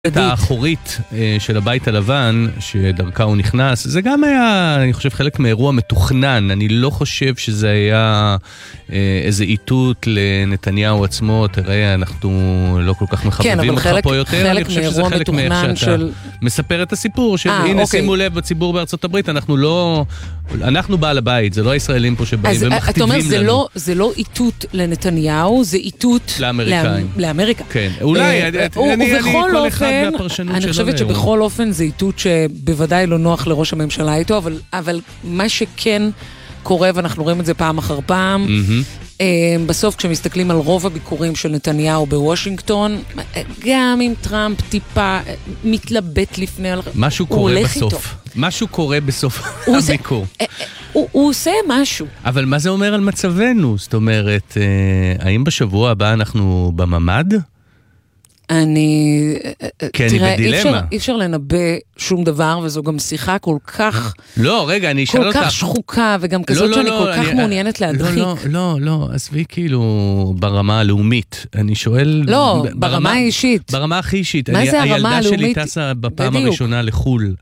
את האחורית של הבית הלבן, שדרכה הוא נכנס, זה גם היה, אני חושב, חלק מאירוע מתוכנן. אני לא חושב שזה היה איזה איתות לנתניהו עצמו, תראה, אנחנו לא כל כך מחבבים אותך פה יותר. אני חושב שזה חלק מאיך שאתה מספר את הסיפור, שהנה שימו לב בציבור בארצות הברית, אנחנו בעל הבית, זה לא הישראלים פה שבאים ומכתיבים לנו. אתה אומר, זה לא איתות לנתניהו, זה איתות לאמריקה. כן, אולי, ובכל אופן, אני חושבת שבכל אופן זה איתות שבוודאי לא נוח לראש הממשלה איתו, אבל מה שכן קורה, ואנחנו רואים את זה פעם אחר פעם, בסוף כשמסתכלים על רוב הביקורים של נתניהו בוושינגטון, גם עם טראמפ טיפה מתלבט לפני, משהו קורה בסוף. משהו קורה בסוף הביקור. הוא עושה משהו. אבל מה זה אומר על מצבנו? זאת אומרת, האם בשבוע הבא אנחנו בממד? תראה, אי אפשר לנבא שום דבר, וזו גם שיחה כל כך... לא, רגע, אני אשאל אותך. כל כך שחוקה, וגם כזאת שאני כל כך מעוניינת להדחיק. לא, עזבי כאילו ברמה הלאומית. אני שואל... לא, ברמה האישית. ברמה הכי אישית. מה זה הרמה הלאומית? הילדה שלי טסה בפעם הראשונה לחול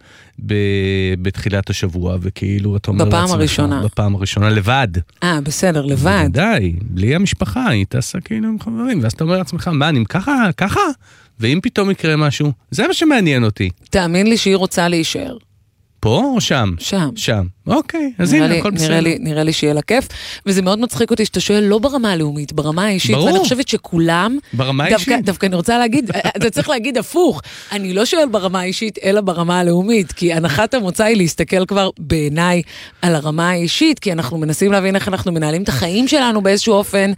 בתחילת השבוע, וכאילו, אתה אומר לעצמך... בפעם הראשונה לבד. בסדר, לבד. די, בלי המשפחה, היא טסה כאילו עם חברים, ואז אתה אומר לעצמך, מה, אני ככה? ואם פתאום יקרה משהו, זה מה שמעניין אותי. תאמין לי שהיא רוצה להישאר. פה או שם? שם. אוקיי, אז הנה, הכל בסדר. נראה לי שיהיה לה כיף, וזה מאוד מצחיק אותי שאתה שואל, לא ברמה הלאומית, ברמה האישית, ברור. ואני חושבת שכולם, ברמה האישית. דווקא אני רוצה להגיד, אתה צריך להגיד הפוך, אני לא שואל ברמה האישית, אלא ברמה הלאומית, כי הנחת המוצא היא להסתכל כבר בעיניי על הרמה האישית, כי אנחנו מנסים להבין איך אנחנו מנהלים את החיים שלנו באיזשהו אופן.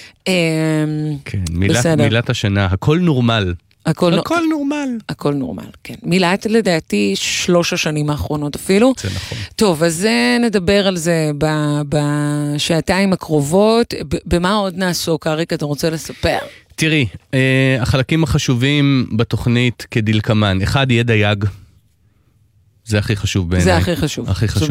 כן, מילת השנה, הכל נורמל. הכל נורמל, כן. מילאת לדעתי 3 השנים האחרונות אפילו. זה נכון. טוב, אז נדבר על זה בשעתיים הקרובות. במה עוד נעסוק, אריק, אתה רוצה לספר? תראי, החלקים החשובים בתוכנית כדלקמן. 1 יהיה דייג. זה הכי חשוב בעיניי. זה הכי חשוב.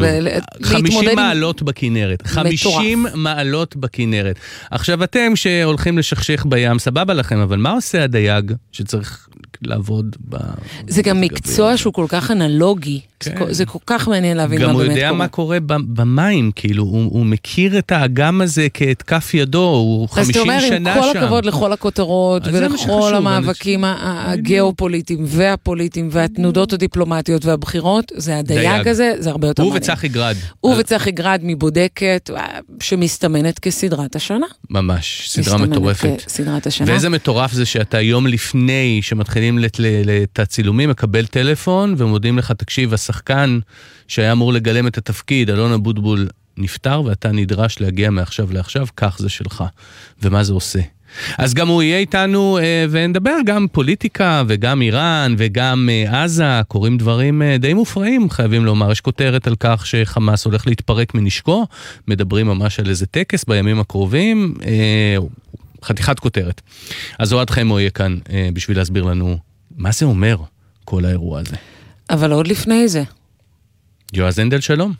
50 מעלות בכנרת. 50 מעלות בכנרת. עכשיו אתם שהולכים לשכשך בים, סבבה לכם, אבל מה עושה הדייג שצריך לעבוד זה גם מקצוע שהוא כל כך אנלוגי. זה כל כך מעניין להבין מה באמת קורה. גם הוא יודע מה קורה במים, כאילו, הוא מכיר את האגם הזה כאת כף ידו, הוא 50 שנה שם. אז אתה אומר, עם כל הכבוד לכל הכותרות, ולכל המאבקים הגיאופוליטיים והפוליטיים, והתנודות הדיפלומטיות והבחירות, זה הדייג הזה, זה הרבה יותר מעניין. הוא וצחי גרד מבודקת, שמסתמנת כסדרת השנה. ממש, סדרה מטורפת. סדרת השנה. ואיזה מטורף זה שאתה יום לפני שמתחילים את הצילומים, מקבל טלפון, ומודיעים לך, תקשיב, השחקן שהיה אמור לגלם את התפקיד, אלון אבוטבול, נפטר, ואתה נדרש להגיע מעכשיו לעכשיו, כך זה שלך. ומה זה עושה? אז גם הוא יהיה איתנו, ונדבר גם פוליטיקה, וגם איראן, וגם עזה, קוראים דברים די מופרעים, חייבים לומר. יש כותרת על כך שחמאס הולך להתפרק מנשקו, מדברים ממש על איזה טקס בימים הקרובים, חתיכת כותרת. אז אוהד חיימו יהיה כאן בשביל להסביר לנו מה זה אומר כל האירוע הזה. אבל עוד לפני זה. יועז הנדל, שלום.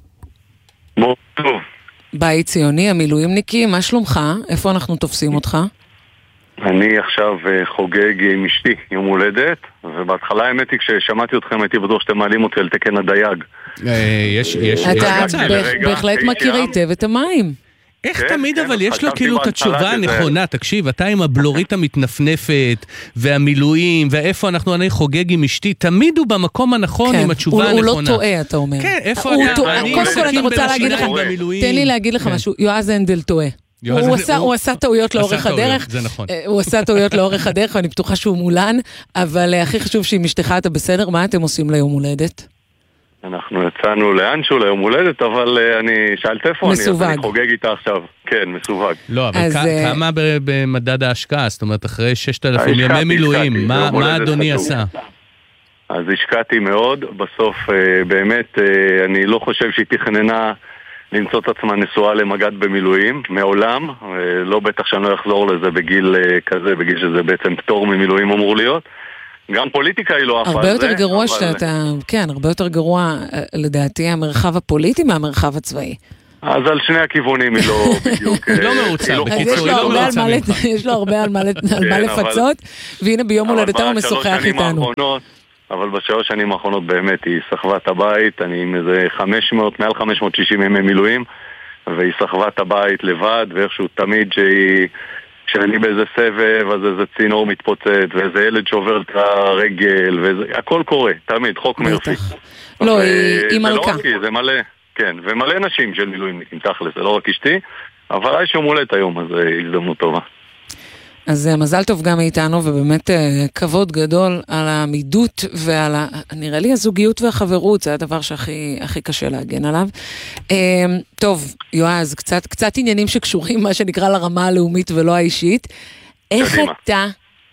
בוא טוב. בית ציוני, המילואימניקי, מה שלומך? איפה אנחנו תופסים אותך? אני עכשיו חוגג עם אשתי יום הולדת, ובהתחלה האמת היא כששמעתי אתכם הייתי בטוח שאתם מעלים אותי על תקן הדייג. אתה בהחלט מכיר היטב את המים. איך תמיד אבל יש לו כאילו את התשובה הנכונה, תקשיב, אתה עם הבלורית המתנפנפת והמילואים ואיפה אני חוגג עם אשתי, תמיד הוא במקום הנכון עם התשובה הנכונה. הוא לא טועה, אתה אומר. כן, איפה קודם כל אני רוצה להגיד לך, תן לי להגיד לך משהו, יועז הנדל טועה. הוא עשה טעויות לאורך הדרך, זה נכון. הוא עשה טעויות לאורך הדרך, ואני בטוחה שהוא מולן, אבל הכי חשוב שעם אשתך אתה בסדר, מה אתם עושים ליום הולדת? אנחנו יצאנו לאנשהו ליום הולדת, אבל אני שאלת איפה אני חוגג איתה עכשיו. כן, מסווג. לא, אבל כמה במדד ההשקעה? זאת אומרת, אחרי 6,000 ימי מילואים, מה אדוני עשה? אז השקעתי מאוד, בסוף באמת אני לא חושב שהיא תכננה למצוא את עצמה נשואה למגד במילואים, מעולם, לא בטח שאני לא אחזור לזה בגיל כזה, בגיל שזה בעצם פטור ממילואים אמור להיות. גם פוליטיקה היא לא אף על זה. הרבה יותר גרוע שאתה, כן, הרבה יותר גרוע לדעתי המרחב הפוליטי מהמרחב הצבאי. אז על שני הכיוונים היא לא בדיוק... לא מרוצה, בקיצור, היא לא מרוצה ממך. יש לו הרבה על מה לפצות, והנה ביום הולדתה הוא משוחח איתנו. אבל בשלוש שנים האחרונות באמת היא סחבה את הבית, אני עם איזה 500, מעל 560 ימי מילואים, והיא סחבה את הבית לבד, ואיכשהו תמיד כשאני באיזה סבב, אז איזה צינור מתפוצץ, ואיזה ילד שעובר את הרגל, הכל קורה, תמיד, חוק מרפי. לא, היא מלכה. זה מלא, כן, ומלא נשים של מילואימניקים, תכל'ס, זה לא רק אשתי, אבל יש יום הולדת היום, אז הזדמנות טובה. אז מזל טוב גם מאיתנו, ובאמת כבוד גדול על העמידות ועל, נראה לי, הזוגיות והחברות, זה הדבר שהכי קשה להגן עליו. טוב, יועז, קצת עניינים שקשורים, מה שנקרא לרמה הלאומית ולא האישית. איך אתה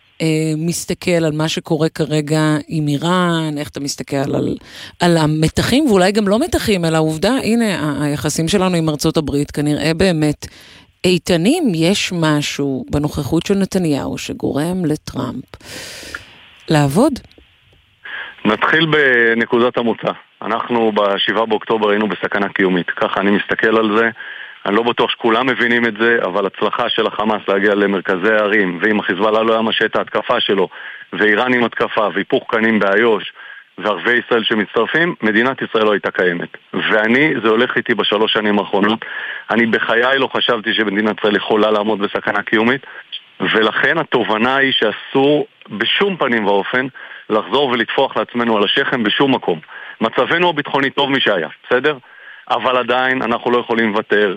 מסתכל על מה שקורה כרגע עם איראן, איך אתה מסתכל על המתחים, ואולי גם לא מתחים, אלא העובדה, הנה, היחסים שלנו עם ארצות הברית, כנראה באמת, איתנים, יש משהו בנוכחות של נתניהו שגורם לטראמפ לעבוד? נתחיל בנקודת המוצא. אנחנו ב7 באוקטובר היינו בסכנה קיומית. ככה אני מסתכל על זה. אני לא בטוח שכולם מבינים את זה, אבל הצלחה של החמאס להגיע למרכזי הערים, ואם החיזבאללה לא היה משהו את ההתקפה שלו, ואיראן עם התקפה, והיפוך קנים באיו"ש, וערבי ישראל שמצטרפים, מדינת ישראל לא הייתה קיימת. זה הולך איתי בשלוש שנים האחרונות. אני בחיי לא חשבתי שמדינת ישראל יכולה לעמוד בסכנה קיומית, ולכן התובנה היא שאסור בשום פנים ואופן לחזור ולטפוח לעצמנו על השכם בשום מקום. מצבנו הביטחוני טוב משהיה, בסדר? אבל עדיין אנחנו לא יכולים לוותר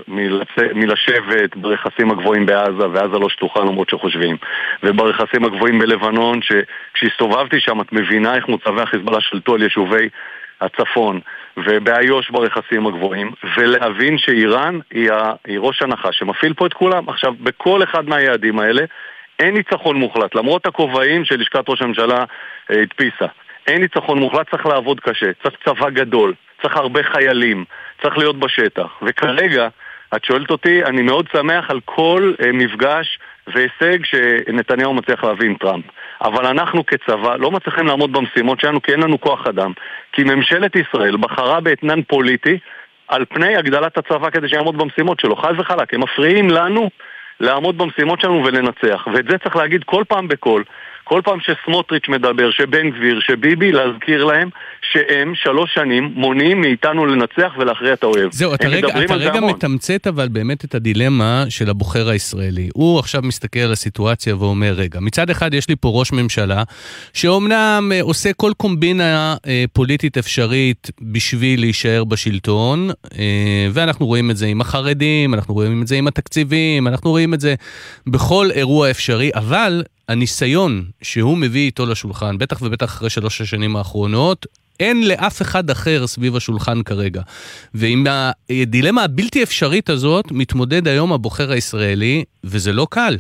מלשבת ברכסים הגבוהים בעזה, ועזה לא שטוחה למרות שחושבים, וברכסים הגבוהים בלבנון, כשהסתובבתי שם את מבינה איך מוצבי החיזבאללה שלטו על יישובי הצפון, ובאיו"ש ברכסים הגבוהים, ולהבין שאיראן היא ראש הנחש שמפעיל פה את כולם. עכשיו, בכל אחד מהיעדים האלה אין ניצחון מוחלט, למרות הכובעים של לשכת ראש הממשלה הדפיסה. אין ניצחון מוחלט, צריך לעבוד קשה, צריך צבא גדול, צריך הרבה חיילים, צריך להיות בשטח. וכרגע, את שואלת אותי, אני מאוד שמח על כל מפגש והישג שנתניהו מצליח להביא עם טראמפ. אבל אנחנו כצבא לא מצליחים לעמוד במשימות שלנו, כי אין לנו כוח אדם. כי ממשלת ישראל בחרה באתנן פוליטי על פני הגדלת הצבא כדי שיעמוד במשימות שלו. חד וחלק, הם מפריעים לנו לעמוד במשימות שלנו ולנצח. ואת זה צריך להגיד כל פעם בכל. כל פעם שסמוטריץ' מדבר, שבן גביר, שביבי, להזכיר להם שהם 3 שנים מונעים מאיתנו לנצח ולהכריע את האויב. זהו, אתה רגע מתמצת אבל באמת את הדילמה של הבוחר הישראלי. הוא עכשיו מסתכל על הסיטואציה ואומר, רגע, מצד אחד יש לי פה ראש ממשלה, שאומנם עושה כל קומבינה פוליטית אפשרית בשביל להישאר בשלטון, ואנחנו רואים את זה עם החרדים, אנחנו רואים את זה עם התקציבים, אנחנו רואים את זה בכל אירוע אפשרי, אבל הניסיון שהוא מביא איתו לשולחן, בטח ובטח אחרי 3 השנים האחרונות, אין לאף אחד אחר סביב השולחן כרגע. ועם הדילמה הבלתי אפשרית הזאת, מתמודד היום הבוחר הישראלי, וזה לא קל.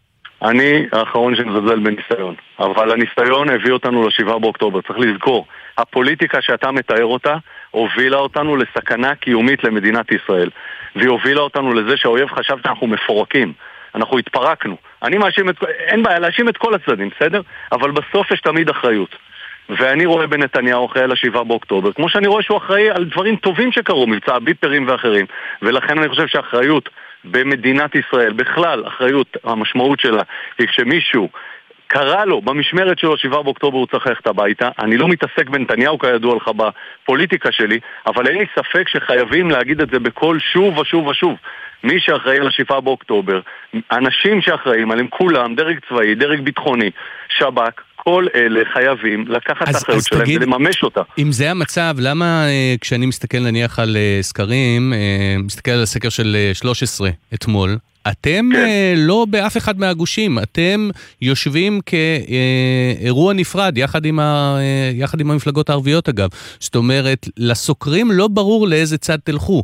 אני האחרון שמזלזל בניסיון, אבל הניסיון הביא אותנו ל7 באוקטובר, צריך לזכור. הפוליטיקה שאתה מתאר אותה, הובילה אותנו לסכנה קיומית למדינת ישראל. והיא הובילה אותנו לזה שהאויב חשב שאנחנו מפורקים. אנחנו התפרקנו. אני מאשים אין בעיה להאשים את כל הצדדים, בסדר? אבל בסוף יש תמיד אחריות. ואני רואה בנתניהו אחראי על 7 באוקטובר, כמו שאני רואה שהוא אחראי על דברים טובים שקרו, מבצע ביפרים ואחרים. ולכן אני חושב שהאחריות במדינת ישראל, בכלל, אחריות, המשמעות שלה, היא כשמישהו קרא לו במשמרת שלו 7 באוקטובר הוא צריך ללכת הביתה. אני לא מתעסק בנתניהו כידוע לך בפוליטיקה שלי, אבל אין לי ספק שחייבים להגיד את זה בכל שוב ושוב ושוב. מי שאחראי על 7 באוקטובר, אנשים שאחראים עליהם, כולם, דרג צבאי, דרג ביטחוני, שב"כ, כל אלה חייבים לקחת את האחריות שלהם ולממש אותה. אם זה המצב, למה כשאני מסתכל נניח על סקרים, מסתכל על הסקר של 13 אתמול, אתם לא באף אחד מהגושים, אתם יושבים כאירוע נפרד, יחד עם המפלגות הערביות אגב. זאת אומרת, לסוקרים לא ברור לאיזה צד תלכו.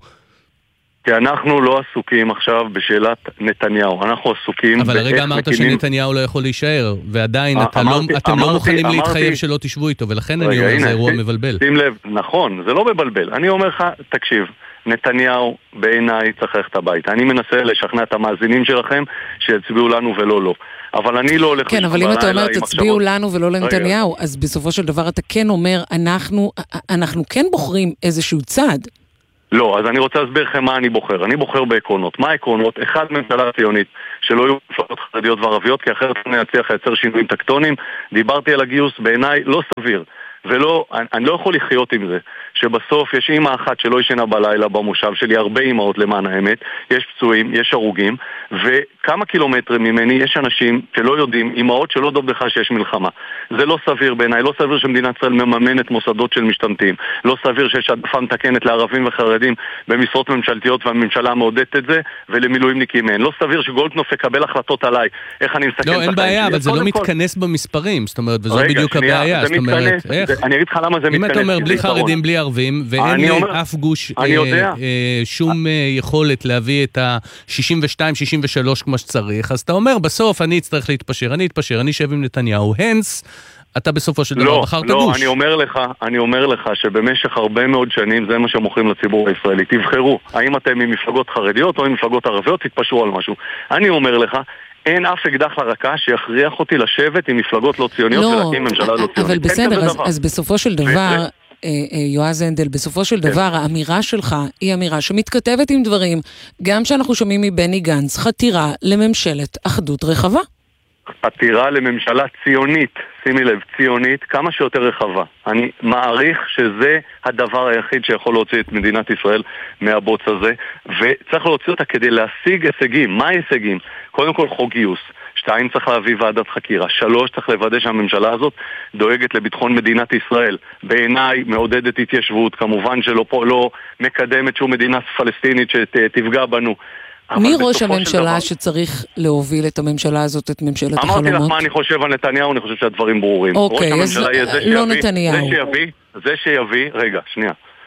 כי אנחנו לא עסוקים עכשיו בשאלת נתניהו, אנחנו עסוקים... אבל הרגע אמרת שנתניהו לא יכול להישאר, ועדיין אתם לא מוכנים להתחייב שלא תשבו איתו, ולכן אני אומר, זה אירוע מבלבל. שים לב, נכון, זה לא מבלבל. אני אומר לך, תקשיב, נתניהו בעיניי צריך ללכת הביתה. אני מנסה לשכנע את המאזינים שלכם שיצביעו לנו ולא לא. אבל אני לא הולך... כן, אבל אם אתה אומר תצביעו לנו ולא לנתניהו, אז בסופו של דבר אתה כן אומר, אנחנו כן בוחרים איזשהו צד. לא, אז אני רוצה להסביר לכם מה אני בוחר. אני בוחר בעקרונות. מה העקרונות? אחד, ממשלה ציונית, שלא יהיו מפלגות חרדיות וערביות, כי אחרת אני אצליח לייצר שינויים טקטוניים. דיברתי על הגיוס, בעיניי לא סביר. ולא, אני לא יכול לחיות עם זה, שבסוף יש אימא אחת שלא ישנה בלילה במושב שלי, הרבה אימהות למען האמת, יש פצועים, יש הרוגים, וכמה קילומטרים ממני יש אנשים שלא יודעים, אימהות שלא יודעות בכלל שיש מלחמה. זה לא סביר בעיניי, לא סביר שמדינת ישראל מממנת מוסדות של משתמטים, לא סביר שיש העדפה מתקנת לערבים וחרדים במשרות ממשלתיות והממשלה מעודדת את זה, ולמילואימניקים אין. לא סביר שגולדקנופ יקבל החלטות עליי, איך אני מסתכל. לא, אין בעיה, אבל זה לא מתכנס במספרים, זאת אומרת, וזו בדיוק הבעיה, זאת אומרת, אני אגיד לך למה זה מתכנס. אם אתה אומר בלי חרדים, בלי ערבים, ואין לאף גוש שום יכולת להביא את ה-62-63 כמו שצריך, אז אתה אומר, בסוף אני אצטרך להתפשר, אני אשב עם נתניהו, הנס, אתה בסופו של דבר בחרת גוש. לא, אני אומר לך שבמשך הרבה מאוד שנים זה מה שמוכרים לציבור הישראלי. תבחרו, האם אתם ממפלגות חרדיות או ממפלגות ערביות, תתפשרו על משהו. אני אומר לך, אין אף אקדח לרקה שיכריח אותי לשבת עם מפלגות לא ציוניות ולהקים ממשלה לא ציונית. אבל בסדר, אז בסופו של דבר, יועז הנדל, בסופו של דבר, האמירה שלך היא אמירה שמתכתבת עם דברים, גם שאנחנו שומעים מבני גנץ, חתירה לממשלת אחדות רחבה. חתירה לממשלה ציונית, שימי לב, ציונית, כמה שיותר רחבה. אני מעריך שזה הדבר היחיד שיכול להוציא את מדינת ישראל מהבוץ הזה, וצריך להוציא אותה כדי להשיג הישגים. מה הישגים? קודם כל חוק גיוס. 2, צריך להביא ועדת חקירה. 3, צריך לוודא שהממשלה הזאת דואגת לביטחון מדינת ישראל. בעיניי מעודדת התיישבות, כמובן שלא לא מקדמת שום מדינה פלסטינית שתפגע בנו. מי ראש הממשלה שצריך להוביל את הממשלה הזאת, את ממשלת החלומות? אמרתי לך מה אני חושב על נתניהו, אני חושב שהדברים ברורים. אוקיי, אז לא נתניהו. זה שיביא, רגע, שנייה.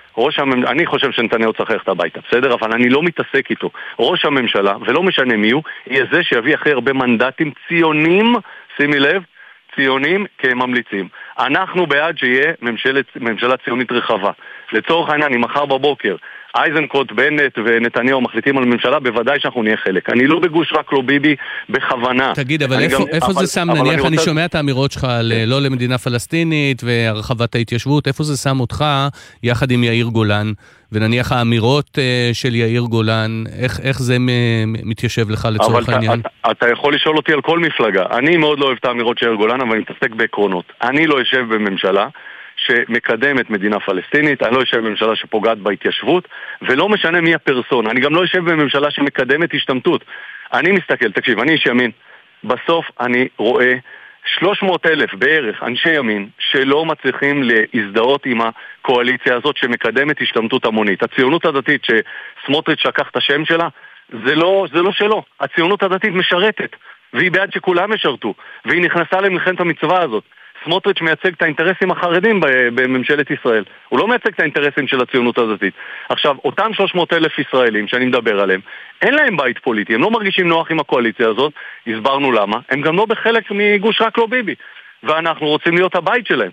אני חושב שנתניהו צריך ללכת הביתה, בסדר? אבל אני לא מתעסק איתו. ראש הממשלה, ולא משנה מי הוא, יהיה זה שיביא אחרי הרבה מנדטים ציונים, שימי לב, ציונים כממליצים. אנחנו בעד שיהיה ממשלה ציונית רחבה. לצורך העניין, אם מחר בבוקר אייזנקוט, בנט ונתניהו מחליטים על ממשלה, בוודאי שאנחנו נהיה חלק. אני לא בגוש רק לא ביבי בכוונה. תגיד, אבל איפה זה שם, נניח אני שומע את האמירות שלך לא למדינה פלסטינית והרחבת ההתיישבות, איפה זה שם אותך יחד עם יאיר גולן, ונניח האמירות של יאיר גולן, איך זה מתיישב לך לצורך העניין? אתה יכול לשאול אותי על כל מפלגה. אני מאוד לא אוהב את האמירות של יאיר גולן, אבל אני מתעסק בעקרונות. אני לא יושב בממשלה שמקדמת מדינה פלסטינית, אני לא יושב בממשלה שפוגעת בהתיישבות, ולא משנה מי הפרסון. אני גם לא יושב בממשלה שמקדמת השתמטות. אני מסתכל, תקשיב, אני איש ימין. בסוף אני רואה 300,000 בערך אנשי ימין שלא מצליחים להזדהות עם הקואליציה הזאת שמקדמת השתמטות המונית. הציונות הדתית שסמוטריץ' לקח את השם שלה, זה לא שלו. הציונות הדתית משרתת, והיא בעד שכולם ישרתו, והיא נכנסה למלחמת המצווה הזאת. סמוטריץ' מייצג את האינטרסים החרדים בממשלת ישראל. הוא לא מייצג את האינטרסים של הציונות הדתית. עכשיו, אותם 300,000 ישראלים שאני מדבר עליהם, אין להם בית פוליטי, הם לא מרגישים נוח עם הקואליציה הזאת, הסברנו למה, הם גם לא בחלק מגוש רק לא ביבי, ואנחנו רוצים להיות הבית שלהם.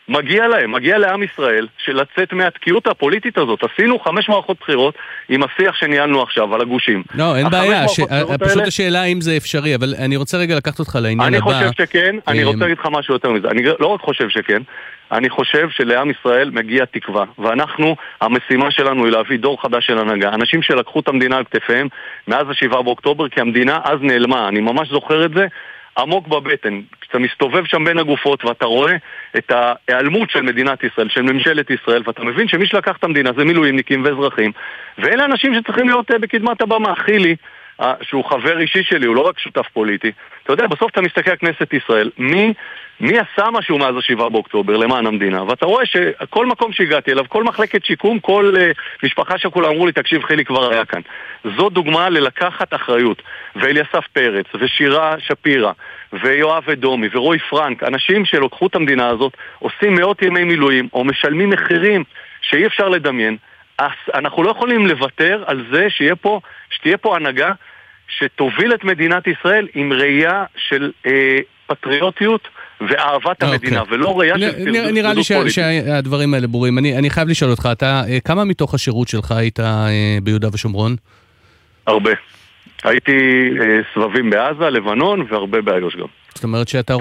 מגיע לעם ישראל שלצאת מהתקיעות הפוליטית הזאת. עשינו 5 מערכות בחירות עם השיח שניהלנו עכשיו על הגושים. לא, אין בעיה, פשוט השאלה אם זה אפשרי, אבל אני רוצה רגע לקחת אותך לעניין הבא. אני חושב שכן, אני רוצה להגיד לך משהו יותר מזה. אני לא רק חושב שכן, אני חושב שלעם ישראל מגיע תקווה, ואנחנו, המשימה שלנו היא להביא דור חדש של הנהגה. אנשים שלקחו את המדינה על כתפיהם מאז 7 באוקטובר, כי המדינה אז נעלמה. אני ממש זוכר את זה. עמוק בבטן, כשאתה מסתובב שם בין הגופות ואתה רואה את ההיעלמות של מדינת ישראל, של ממשלת ישראל, ואתה מבין שמי שלקח את המדינה זה מילואימניקים ואזרחים, ואלה אנשים שצריכים להיות בקדמת הבמה. חילי, שהוא חבר אישי שלי, הוא לא רק שותף פוליטי. אתה יודע, בסוף אתה מסתכל על כנסת ישראל, מי עשה משהו מאז 7 באוקטובר למען המדינה, ואתה רואה שכל מקום שהגעתי אליו, כל מחלקת שיקום, כל משפחה שכולם אמרו לי, תקשיב, חילי כבר היה כאן. זו דוגמה ללקחת אחריות. ואליסף פרץ, ושירה שפירה, ויואב אדומי, ורוי פרנק, אנשים שלוקחו את המדינה הזאת, עושים מאות ימי מילואים, או משלמים מחירים שאי אפשר לדמיין. אנחנו לא יכולים לוותר על זה שתהיה פה הנהגה שתוביל את מדינת ישראל עם ראייה של פטריוטיות ואהבת המדינה, ולא ראייה של פרדות פוליטית. נראה לי שהדברים האלה ברורים. אני חייב לשאול אותך, כמה מתוך השירות שלך היית ביהודה ושומרון? הרבה. הייתי סבבים בעזה, לבנון, והרבה באיו"ש גם. זאת אומרת שאתה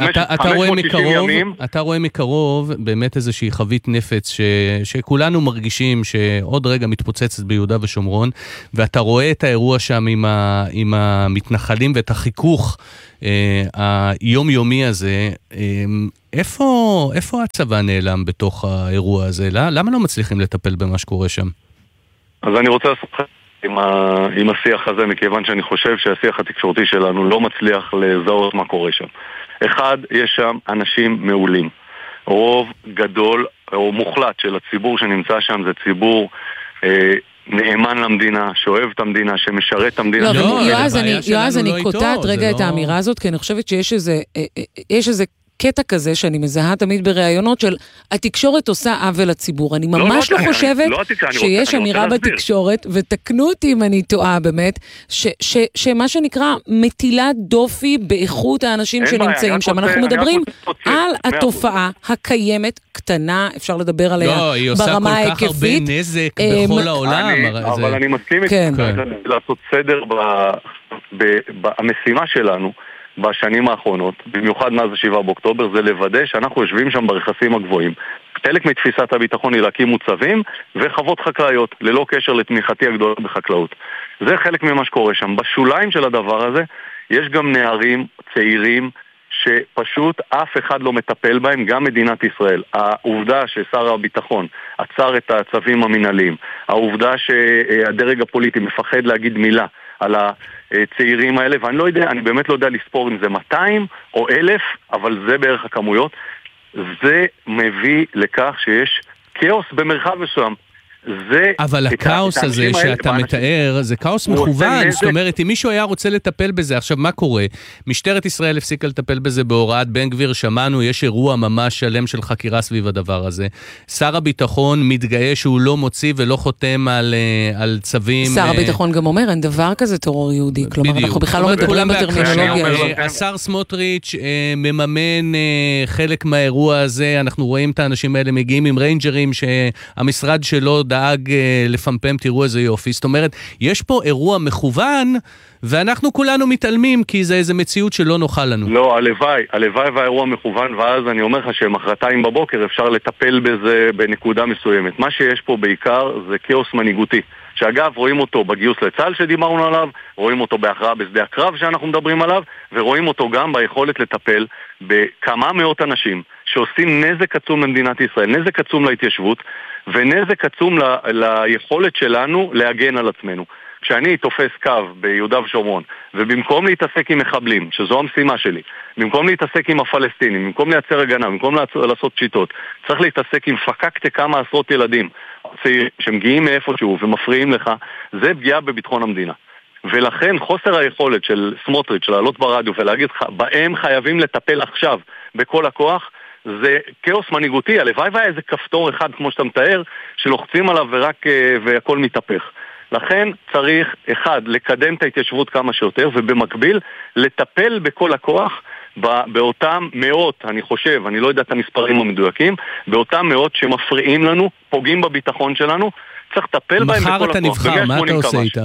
רואה מקרוב באמת איזושהי חבית נפץ שכולנו מרגישים שעוד רגע מתפוצצת ביהודה ושומרון, ואתה רואה את האירוע שם עם המתנחלים ואת החיכוך היומיומי הזה. איפה הצבא נעלם בתוך האירוע הזה? למה לא מצליחים לטפל במה שקורה שם? אז אני רוצה לעשות עם השיח הזה, מכיוון שאני חושב שהשיח התקשורתי שלנו לא מצליח לזהות מה קורה שם. אחד, יש שם אנשים מעולים. רוב גדול או מוחלט של הציבור שנמצא שם זה ציבור נאמן למדינה, שאוהב את המדינה, שמשרת את המדינה. לא, יועז, אני קוטעת רגע את האמירה הזאת, כי אני חושבת שיש איזה קטע כזה שאני מזהה תמיד בראיונות של התקשורת עושה עוול לציבור. אני ממש לא חושבת שיש אמירה בתקשורת, ותקנו אותי אם אני טועה באמת, שמה שנקרא מטילה דופי באיכות האנשים שנמצאים שם. אנחנו מדברים על התופעה הקיימת, קטנה, אפשר לדבר עליה ברמה ההיקפית. לא, היא עושה כל כך הרבה נזק בכל העולם. אבל אני מסכים איתך לעשות סדר במשימה שלנו, בשנים האחרונות, במיוחד מאז 7 באוקטובר, זה לוודא שאנחנו יושבים שם ברכסים הגבוהים. חלק מתפיסת הביטחון היא להקים מוצבים וחוות חקלאיות, ללא קשר לתמיכתי הגדולה בחקלאות. זה חלק ממה שקורה שם. בשוליים של הדבר הזה, יש גם נערים, צעירים, שפשוט אף אחד לא מטפל בהם, גם מדינת ישראל. העובדה ששר הביטחון עצר את הצווים המנהליים, העובדה שהדרג הפוליטי מפחד להגיד מילה על הצעירים האלה, ואני לא יודע, אני באמת לא יודע לספור אם זה 200 או 1,000, אבל זה בערך הכמויות. זה מביא לכך שיש כאוס במרחב מסוים. אבל הכאוס הזה שאתה מתאר, זה כאוס מכוון, זאת אומרת, אם מישהו היה רוצה לטפל בזה, עכשיו מה קורה? משטרת ישראל הפסיקה לטפל בזה בהוראת בן גביר, שמענו, יש אירוע ממש שלם של חקירה סביב הדבר הזה. שר הביטחון מתגאה שהוא לא מוציא ולא חותם על צווים. שר הביטחון גם אומר, אין דבר כזה טרור יהודי, כלומר, אנחנו בכלל לא מדברים בטרמינולוגיה. השר סמוטריץ' מממן חלק מהאירוע הזה, אנחנו רואים את האנשים האלה מגיעים עם ריינג'רים שהמשרד שלו דאג לפמפם, תראו איזה יופי. זאת אומרת, יש פה אירוע מכוון, ואנחנו כולנו מתעלמים, כי זה איזו מציאות שלא נוכל לנו. לא, הלוואי והאירוע מכוון, ואז אני אומר לך שמחרתיים בבוקר אפשר לטפל בזה בנקודה מסוימת. מה שיש פה בעיקר זה כאוס מנהיגותי. שאגב, רואים אותו בגיוס לצה"ל שדיברנו עליו, רואים אותו בהכרעה בשדה הקרב שאנחנו מדברים עליו, ורואים אותו גם ביכולת לטפל בכמה מאות אנשים שעושים נזק עצום למדינת ישראל, נזק עצום להתיישבות, ונזק עצום ליכולת שלנו להגן על עצמנו. כשאני תופס קו ביהודה ושומרון, ובמקום להתעסק עם מחבלים, שזו המשימה שלי, במקום להתעסק עם הפלסטינים, במקום לייצר הגנה, במקום לעשות שיטות, צריך להתעסק עם פקקת כמה עשרות ילדים שמגיעים מאיפשהו ומפריעים לך, זה פגיעה בביטחון המדינה. ולכן חוסר היכולת של סמוטריץ' לעלות ברדיו ולהגיד בהם חייבים לטפל עכשיו בכל הכוח, זה כאוס מנהיגותי. הלוואי והיה איזה כפתור אחד כמו שאתה מתאר שלוחצים עליו והכל מתהפך. לכן צריך, אחד, לקדם את ההתיישבות כמה שיותר, ובמקביל לטפל בכל הכוח באותם מאות, אני חושב, אני לא יודע את המספרים המדויקים, באותם מאות שמפריעים לנו, פוגעים בביטחון שלנו, צריך לטפל בהם בכל הכוח. מחר אתה נבחר, מה אתה עושה איתם?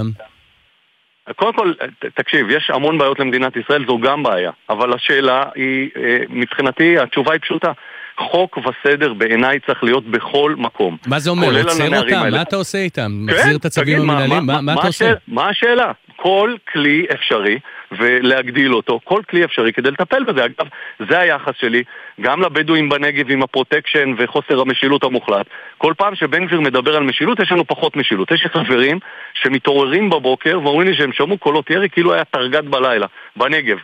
קודם כל, תקשיב, יש המון בעיות למדינת ישראל, זו גם בעיה, אבל השאלה היא, מבחינתי, התשובה היא פשוטה. חוק וסדר בעיניי צריך להיות בכל מקום. מה זה אומר? עוצר אותם? מה אתה עושה איתם? מחזיר את הצווים המנהליים? מה אתה עושה? מה השאלה? כל כלי אפשרי, ולהגדיל אותו, כל כלי אפשרי כדי לטפל בזה. אגב, זה היחס שלי, גם לבדואים בנגב עם הפרוטקשן וחוסר המשילות המוחלט. כל פעם שבן גביר מדבר על משילות, יש לנו פחות משילות. יש חברים שמתעוררים בבוקר ואומרים לי שהם שמעו קולות ירי כאילו היה תרגת בלילה, בנגב,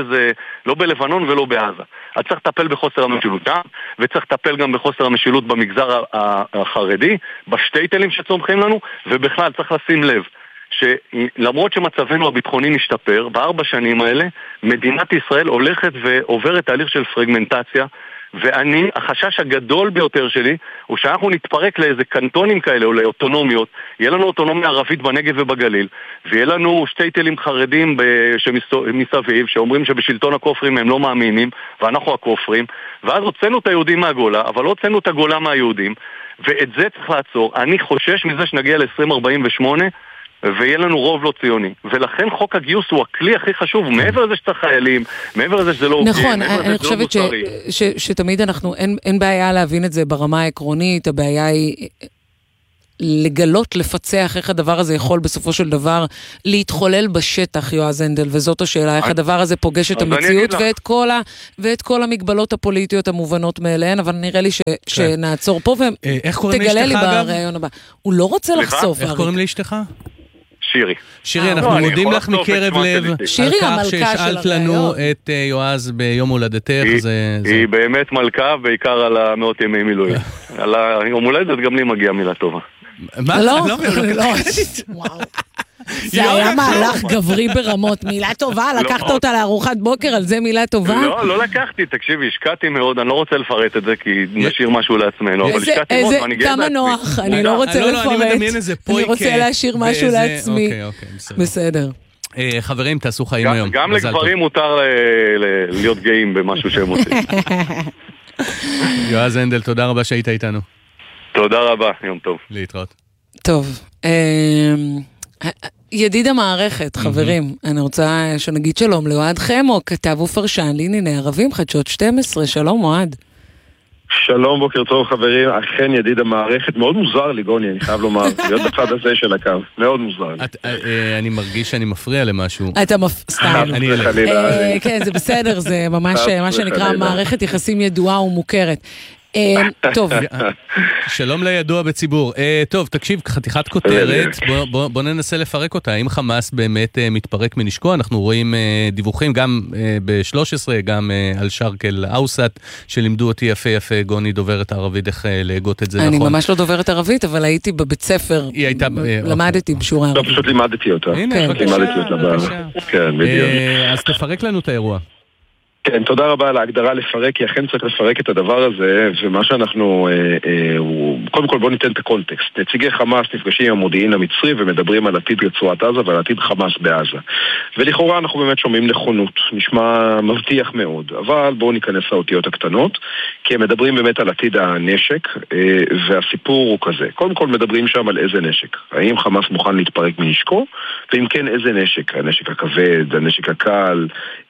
לא בלבנון ולא בעזה. אז צריך לטפל בחוסר המשילות שם, וצריך לטפל גם בחוסר המשילות במגזר החרדי, בשטייטלים שצומחים לנו, ובכלל צריך לשים לב שלמרות שמצבנו הביטחוני משתפר, ב4 שנים האלה, מדינת ישראל הולכת ועוברת תהליך של פרגמנטציה, החשש הגדול ביותר שלי, הוא שאנחנו נתפרק לאיזה קנטונים כאלה, או לאוטונומיות, יהיה לנו אוטונומיה ערבית בנגב ובגליל, ויהיה לנו שטייטלים חרדים מסביב, שאומרים שבשלטון הכופרים הם לא מאמינים, ואנחנו הכופרים, ואז הוצאנו את היהודים מהגולה, אבל לא הוצאנו את הגולה מהיהודים, ואת זה צריך לעצור. אני חושש מזה שנגיע ל-2048, ויהיה לנו רוב לא ציוני. ולכן חוק הגיוס הוא הכלי הכי חשוב, מעבר לזה שצריך חיילים, מעבר לזה שזה לא עובדים, נכון, אני חושבת שתמיד אין בעיה להבין את זה ברמה העקרונית, הבעיה היא לגלות, לפצח איך הדבר הזה יכול בסופו של דבר להתחולל בשטח, יועז הנדל, וזאת השאלה, איך הדבר הזה פוגש את המציאות ואת כל המגבלות הפוליטיות המובנות מאליהן, אבל נראה לי שנעצור פה ותגלה לי ברעיון הבא. הוא לא רוצה לחשוף. איך קוראים לאשתך? שירי. שירי, אנחנו מודים לך מקרב לב על כך שהשאלת לנו את יועז ביום הולדתך. היא באמת מלכה, בעיקר על המאות ימי מילואים. על היום הולדת גם לי מגיעה מילה טובה. מה? לא, וואו. זה היה מהלך גברי ברמות, מילה טובה, לקחת אותה לארוחת בוקר, על זה מילה טובה? לא לקחתי, תקשיבי, השקעתי מאוד, אני לא רוצה לפרט את זה, כי נשאיר משהו לעצמנו, אבל השקעתי מאוד, ואני גאה בעצמי. כמה נוח, אני לא רוצה לפרט, אני רוצה להשאיר משהו לעצמי. בסדר. חברים, תעשו חיים היום. גם לגברים מותר להיות גאים במשהו שהם עושים. יועז הנדל, תודה רבה שהיית איתנו. תודה רבה, יום טוב. להתראות. טוב, ידיד המערכת, חברים, אני רוצה שנגיד שלום לאוהד חמו, כתב ופרשן לענייני ערבים, חדשות 12, שלום אוהד. שלום, בוקר טוב חברים, אכן ידיד המערכת, מאוד מוזר לי גוני, אני חייב לומר, להיות בצד הזה של הקו, מאוד מוזר לי. אני מרגיש שאני מפריע למשהו. אתה סתם. כן, זה בסדר, זה ממש מה שנקרא מערכת יחסים ידועה ומוכרת. טוב. שלום לידוע בציבור. טוב, תקשיב, חתיכת כותרת, בוא ננסה לפרק אותה. האם חמאס באמת מתפרק מנשקו? אנחנו רואים דיווחים גם ב-13, גם על שרקל אוסט, שלימדו אותי יפה יפה, גוני דוברת ערבית, איך להגות את זה נכון. אני ממש לא דוברת ערבית, אבל הייתי בבית ספר, למדתי בשיעורי ערבית. לא, פשוט לימדתי אותה. הנה, בבקשה. כן, בדיוק. אז תפרק לנו את האירוע. כן, תודה רבה על ההגדרה לפרק, כי אכן צריך לפרק את הדבר הזה, ומה שאנחנו, קודם כל בוא ניתן את הקונטקסט. נציגי חמאס נפגשים עם המודיעין המצרי ומדברים על עתיד רצועת עזה ועל עתיד חמאס בעזה. ולכאורה אנחנו באמת שומעים נכונות, נשמע מבטיח מאוד, אבל בואו ניכנס לאותיות הקטנות, כי הם מדברים באמת על עתיד הנשק, והסיפור הוא כזה. קודם כל מדברים שם על איזה נשק. האם חמאס מוכן להתפרק מנשקו, ואם כן איזה נשק, הנשק הכבד, הנשק הקל,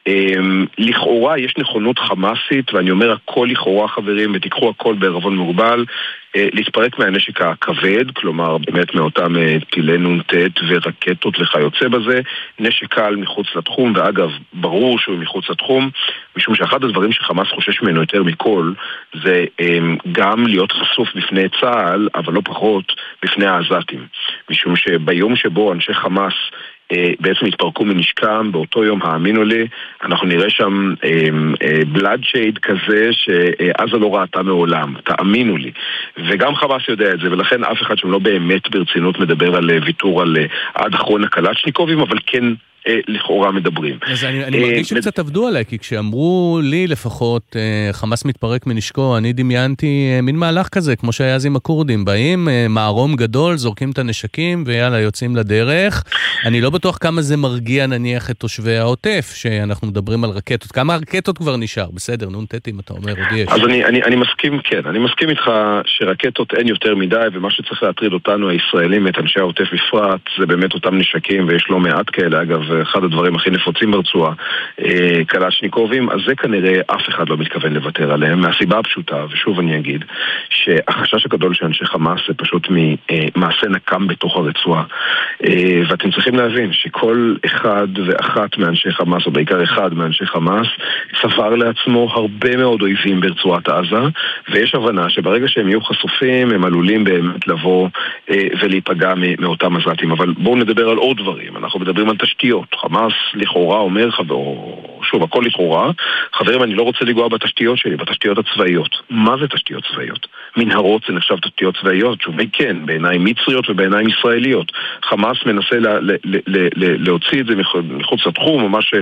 לכאורה יש נכונות חמאסית, ואני אומר הכל לכאורה חברים, ותיקחו הכל בערבון מוגבל, להתפרק מהנשק הכבד, כלומר באמת מאותם טילי נ"ט ורקטות וכיוצא בזה, נשק קל מחוץ לתחום, ואגב ברור שהוא מחוץ לתחום, משום שאחד הדברים שחמאס חושש ממנו יותר מכל, זה גם להיות חשוף בפני צה"ל, אבל לא פחות בפני העזתים, משום שביום שבו אנשי חמאס בעצם התפרקו מנשקם, באותו יום, האמינו לי, אנחנו נראה שם בלאד שייד כזה שעזה לא ראתה מעולם, תאמינו לי. וגם חמאס יודע את זה, ולכן אף אחד שם לא באמת ברצינות מדבר על ויתור על עד אחרון הקלצ'ניקובים, אבל כן לכאורה מדברים. אז אני מרגיש שקצת עבדו עליי, כי כשאמרו לי לפחות חמאס מתפרק מנשקו, אני דמיינתי מין מהלך כזה, כמו שהיה אז עם הכורדים, באים מערום גדול, זורקים את הנשקים ויאללה יוצאים לדרך. אני לא בטוח כמה זה מרגיע נניח את תושבי העוטף, שאנחנו מדברים על רקטות. כמה רקטות כבר נשאר? בסדר, נ"טים אתה אומר, עוד יש. אז אני מסכים, כן, אני מסכים איתך שרקטות אין יותר מדי, ומה שצריך להטריד אותנו הישראלים, את אנשי העוטף בפרט, זה באמת אותם נשקים, ויש לא מעט כאלה, אגב, אחד הדברים הכי נפוצים ברצועה, קלצ'ניקובים, אז זה כנראה אף אחד לא מתכוון לוותר עליהם, מהסיבה הפשוטה, ושוב אני אגיד, שהחשש הגדול של אנשי חמאס זה פשוט ממעשה נקם בתוך הרצועה, ואתם צריכים להבין שכל אחד ואחת מאנשי חמאס, או בעיקר אחד מאנשי חמאס, ספר לעצמו הרבה מאוד אויבים ברצועת עזה, ויש הבנה שברגע שהם יהיו חשופים, הם עלולים באמת לבוא ולהיפגע מאותם עזתים, אבל בואו נדבר על עוד דברים, אנחנו מדברים על תשתיות, חמאס לכאורה אומר, שוב, הכל לכאורה, חברים, אני לא רוצה לגוע בתשתיות שלי, בתשתיות הצבאיות. מה זה תשתיות צבאיות? מנהרות זה נחשב תשתיות צבאיות, שוב, כן, בעיניים מצריות ובעיניים ישראליות. חמאס מנסה להוציא את זה מחוץ לתחום, ממש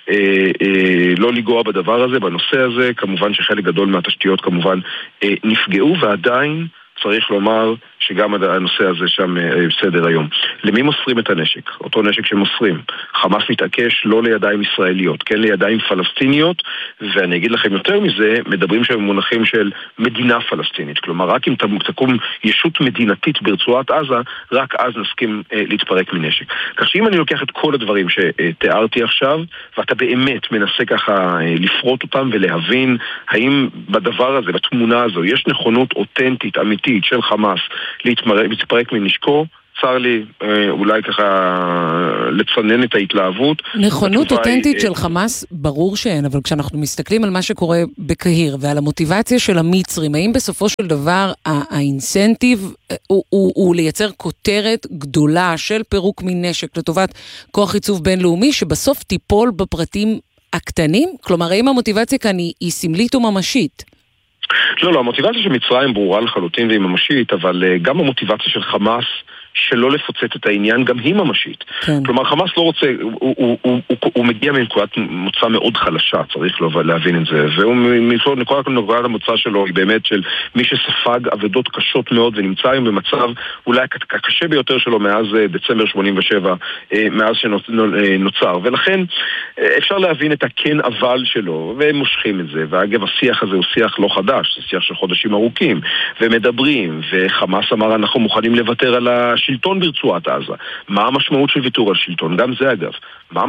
לא לגוע בדבר הזה, בנושא הזה, כמובן שחלק גדול מהתשתיות כמובן נפגעו, ועדיין צריך לומר שגם הנושא הזה שם בסדר היום. למי מוסרים את הנשק? אותו נשק שמוסרים. חמאס מתעקש לא לידיים ישראליות, כן לידיים פלסטיניות, ואני אגיד לכם יותר מזה, מדברים שם במונחים של מדינה פלסטינית. כלומר, רק אם תקום ישות מדינתית ברצועת עזה, רק אז נסכים להתפרק מנשק. כך שאם אני לוקח את כל הדברים שתיארתי עכשיו, ואתה באמת מנסה ככה לפרוט אותם ולהבין האם בדבר הזה, בתמונה הזו, יש נכונות אותנטית, אמיתית של חמאס להתפרק מנשקו, צר לי אולי ככה לצנן את ההתלהבות. נכונות אותנטית של חמאס ברור שאין, אבל כשאנחנו מסתכלים על מה שקורה בקהיר ועל המוטיבציה של המצרים, האם בסופו של דבר האינסנטיב הוא לייצר כותרת גדולה של פירוק מנשק לטובת כוח עיצוב בינלאומי שבסוף תיפול בפרטים הקטנים? כלומר, האם המוטיבציה כאן היא סמלית וממשית? לא, המוטיבציה של מצרים ברורה לחלוטין והיא ממשית, אבל גם המוטיבציה של חמאס שלא לפוצץ את העניין, גם היא ממשית. כן. כלומר, חמאס לא רוצה, הוא מגיע מנקודת מוצא מאוד חלשה, צריך להבין את זה, ונקודת המוצא שלו היא באמת של מי שספג עבודות קשות מאוד, ונמצא היום במצב אולי הקשה ביותר שלו מאז דצמבר 87, מאז שנוצר, ולכן אפשר להבין את הכן אבל שלו, והם מושכים את זה, ואגב השיח הזה הוא שיח לא חדש, זה שיח של חודשים ארוכים, ומדברים, וחמאס אמר אנחנו מוכנים לוותר על השלטון ברצועת עזה. מה המשמעות של ויתור על שלטון? גם זה אגב. מה